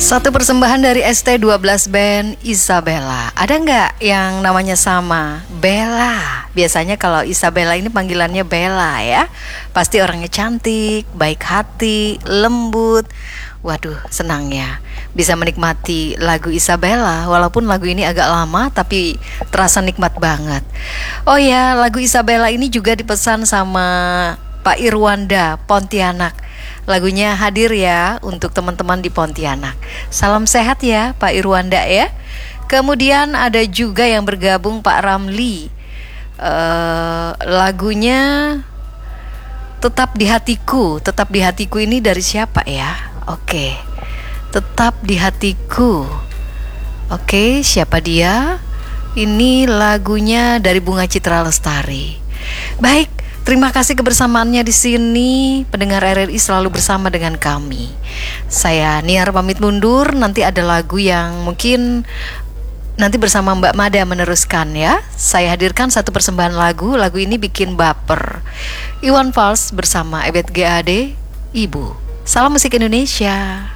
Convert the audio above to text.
Satu persembahan dari ST12 Band Isabella. Ada nggak yang namanya sama? Bella. Biasanya kalau Isabella ini panggilannya Bella ya. Pasti orangnya cantik, baik hati, lembut. Waduh, senang ya bisa menikmati lagu Isabella. Walaupun lagu ini agak lama tapi terasa nikmat banget. Oh ya, lagu Isabella ini juga dipesan sama Pak Irwanda, Pontianak. Lagunya hadir ya untuk teman-teman di Pontianak. Salam sehat ya Pak Irwanda ya. Kemudian ada juga yang bergabung Pak Ramli. Lagunya Tetap di Hatiku. Tetap di Hatiku ini dari siapa ya? Oke, Tetap di Hatiku. Oke, siapa dia? Ini lagunya dari Bunga Citra Lestari. Baik, terima kasih kebersamaannya di sini. Pendengar RRI selalu bersama dengan kami. Saya Niar pamit mundur. Nanti ada lagu yang mungkin nanti bersama Mbak Mada meneruskan ya. Saya hadirkan satu persembahan lagu. Lagu ini bikin baper. Iwan Fals bersama Ebet GAD, Ibu. Salam musik Indonesia.